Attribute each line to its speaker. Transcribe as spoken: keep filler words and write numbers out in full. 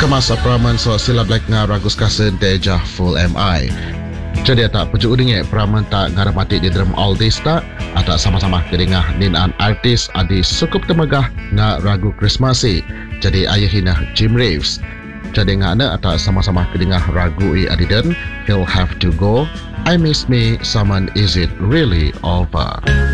Speaker 1: Kemas peraman so sila black nga ragus kasen deja full M I. Jadi tak pujuk udingnya peraman tak ngaramati di drum all this tak atau sama-sama kedengah ninan artis adi cukup temegah nga ragu Krismasi. Jadi ayahina Jim Reeves. Jadi ngana atau sama-sama kedengah ragu i adidan He'll Have to Go, I Miss Me, Someone Is It Really Over.